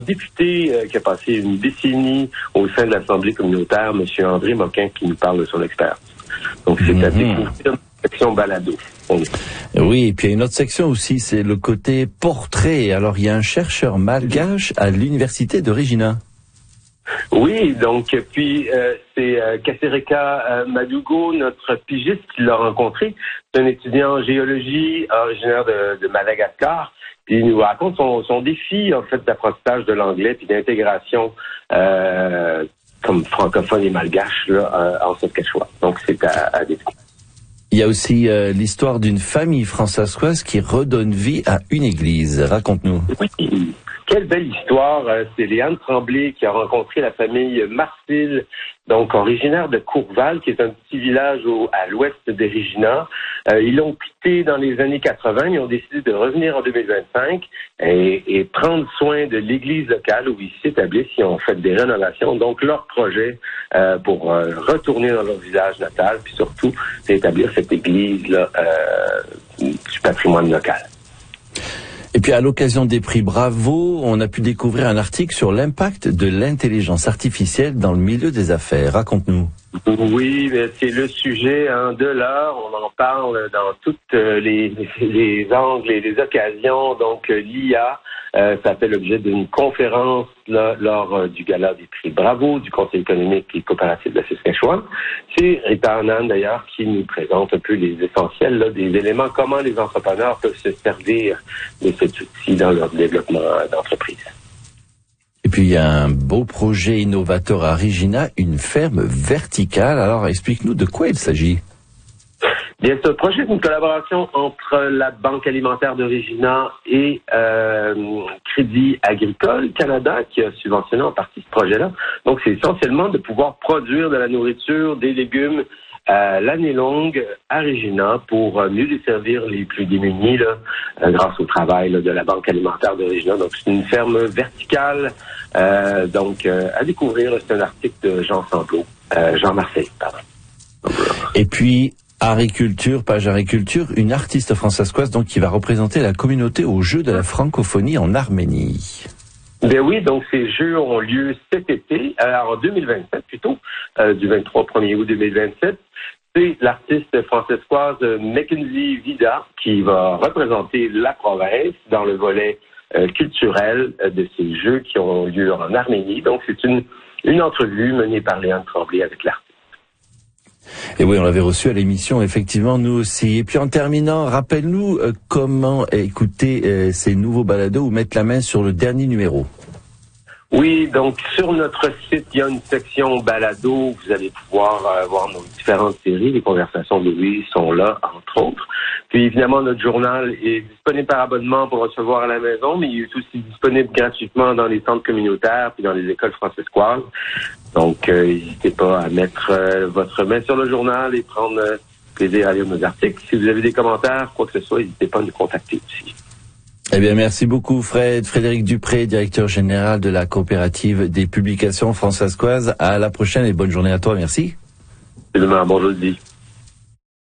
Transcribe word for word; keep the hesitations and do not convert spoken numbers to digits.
député euh, qui a passé une décennie au sein de l'Assemblée communautaire, M. André Moquin, qui nous parle de son expérience. Donc, c'est mm-hmm. à découvrir une section balado. Oui. oui, et puis il y a une autre section aussi, c'est le côté portrait. Alors, il y a un chercheur malgache à l'université de Regina. Oui, donc puis euh, c'est euh, Kasereka euh, Madugo, notre pigiste, qui l'a rencontré. C'est un étudiant en géologie originaire de, de Madagascar. Puis il nous raconte son, son défi en fait d'apprentissage de l'anglais puis d'intégration euh, comme francophone et malgache là, euh, en Saskatchewan. Donc c'est à, à découvrir. Il y a aussi euh, l'histoire d'une famille françaiscoise qui redonne vie à une église. Raconte-nous. Oui. Quelle belle histoire. C'est Léane Tremblay qui a rencontré la famille Marcille, donc originaire de Courval, qui est un petit village au, à l'ouest de Regina. Euh, ils l'ont quitté dans les années quatre-vingt. Ils ont décidé de revenir en deux mille vingt-cinq et, et prendre soin de l'église locale où ils s'établissent. Ils ont fait des rénovations. Donc, leur projet euh, pour euh, retourner dans leur village natal, puis surtout, c'est établir cette église-là euh, du patrimoine local. Et puis à l'occasion des prix Bravo, on a pu découvrir un article sur l'impact de l'intelligence artificielle dans le milieu des affaires. Raconte-nous. Oui, mais c'est le sujet hein, de l'heure. On en parle dans toutes les, les angles et les occasions. Donc l'I A, euh, ça fait l'objet d'une conférence là, lors euh, du gala des prix Bravo du Conseil économique et coopératif de la Saskatchewan. C'est Rita Anand d'ailleurs qui nous présente un peu les essentiels là, des éléments, comment les entrepreneurs peuvent se servir de cet outil dans leur développement d'entreprise. Et puis, il y a un beau projet innovateur à Regina, une ferme verticale. Alors, explique-nous de quoi il s'agit. Bien, c'est un projet d'une collaboration entre la Banque alimentaire de Regina et euh, Crédit Agricole Canada qui a subventionné en partie ce projet-là. Donc, c'est essentiellement de pouvoir produire de la nourriture, des légumes euh, l'année longue à Regina pour euh, mieux desservir les plus démunis là, euh, grâce au travail là, de la Banque alimentaire de Regina. Donc, c'est une ferme verticale. Euh, donc, euh, à découvrir, c'est un article de Jean Samplot, euh, Jean Marseille, pardon. Et puis, Agriculture, page Agriculture, une artiste françaiscoise donc qui va représenter la communauté aux Jeux de la francophonie en Arménie. Ben oui, donc ces Jeux ont lieu cet été, alors en deux mille vingt-sept plutôt, euh, du vingt-trois au premier août deux mille vingt-sept. C'est l'artiste françaiscoise Mackenzie Vida qui va représenter la province dans le volet euh, culturel euh, de ces Jeux qui ont lieu en Arménie. Donc c'est une, une entrevue menée par Léane Tremblay avec l'artiste. Et oui, on l'avait reçu à l'émission, effectivement, nous aussi. Et puis en terminant, rappelle-nous euh, comment écouter euh, ces nouveaux balados ou mettre la main sur le dernier numéro. Oui, donc sur notre site, il y a une section balado. Vous allez pouvoir euh, voir nos différentes séries. Les conversations de Louis sont là, entre autres. Puis évidemment, notre journal est disponible par abonnement pour recevoir à la maison, mais il est aussi disponible gratuitement dans les centres communautaires puis dans les écoles françaiscoises. Donc, euh, n'hésitez pas à mettre euh, votre main sur le journal et prendre euh, plaisir à lire nos articles. Si vous avez des commentaires, quoi que ce soit, n'hésitez pas à nous contacter aussi. Eh bien, merci beaucoup, Fred. Frédéric Dupré, directeur général de la coopérative des publications françaiscoises. À la prochaine et bonne journée à toi. Merci. C'est demain. Bonjour, jeudi.